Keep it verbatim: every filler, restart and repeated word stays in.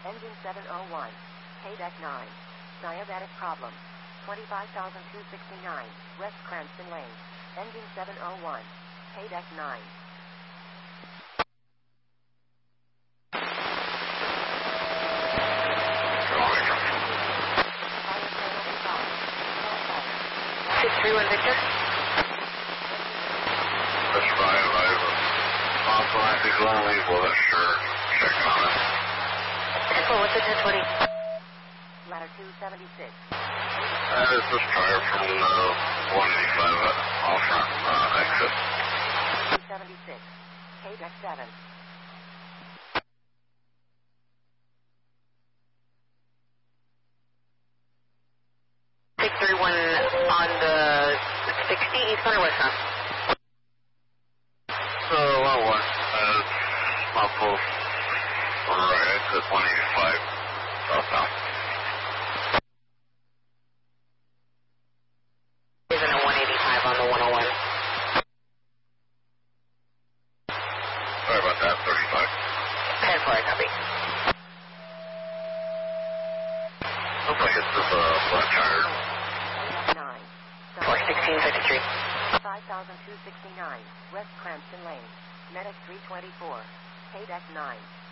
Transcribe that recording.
Engine seven oh one. K deck nine. Diabetic problem. twenty-five thousand two hundred sixty-nine. West Cranston Lane. Engine seven oh one. K deck nine. six three one Victor. That's fine. I have authorizing only. Well, that's sure. Check on it. Echo, what's the ten twenty? Ladder two seventy-six. Uh, this is prior from uh, one eighty-five uh, off front uh, exit. two seventy-six. K deck seven. six three one on the sixty eastbound or westbound? So, well, what? Uh, Mount Post. Right, exit one eighty-five southbound. Isn't a one eighty-five on the one oh one? Sorry about that, thirty-five. ten four, copy. Looks like it's just a flat tire. nine. four sixteen fifty-three. five thousand two hundred sixty-nine. West Cranston Lane. Medic three twenty-four. K deck nine.